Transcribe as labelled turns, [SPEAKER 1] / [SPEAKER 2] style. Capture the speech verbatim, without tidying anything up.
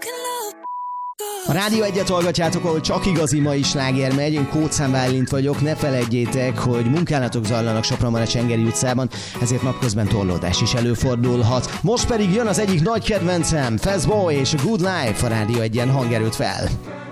[SPEAKER 1] A Rádió egyet hallgatjátok, ahol csak igazi mai sláger megy. Én Kóczán Bálint vagyok. Ne felejtjétek, hogy munkálatok zajlanak Sopronban a Csengeri utcában, ezért napközben torlódás is előfordulhat. Most pedig jön az egyik nagy kedvencem, Fastboy és a Good Life. A Rádió egyen hangerőt fel.